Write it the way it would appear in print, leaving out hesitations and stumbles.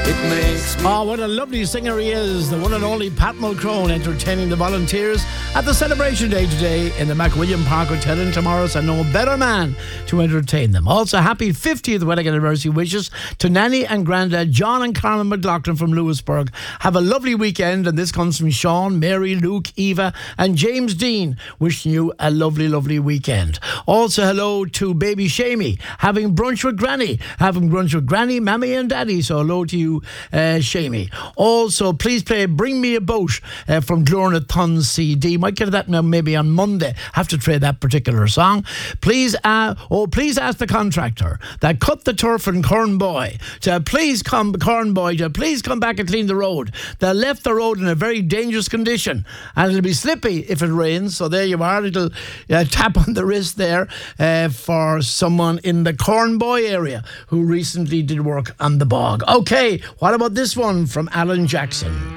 It makes me... Oh, what a lovely singer he is. The one and only Pat Mulcrone entertaining the volunteers at the celebration day today in the McWilliam Park Hotel in Tomorrow's, and no better man to entertain them. Also, happy 50th wedding anniversary wishes to Nanny and Grandad John and Carmen McLaughlin from Lewisburg. Have a lovely weekend, and this comes from Sean, Mary, Luke, Eva and James Dean, wishing you a lovely, lovely weekend. Also, hello to baby Shamey, having brunch with Granny, Mammy and Daddy, so hello to you, Shamey. Also, please play Bring Me a Boat from Glorna Thun's CD. Might get that now maybe on Monday. Have to trade that particular song. Please ask the contractor that cut the turf in Cornboy to please come back and clean the road. They left the road in a very dangerous condition, and it'll be slippy if it rains. So there you are, a little tap on the wrist there for someone in the Cornboy area who recently did work on the bog. Okay, what about this one from Alan Jackson?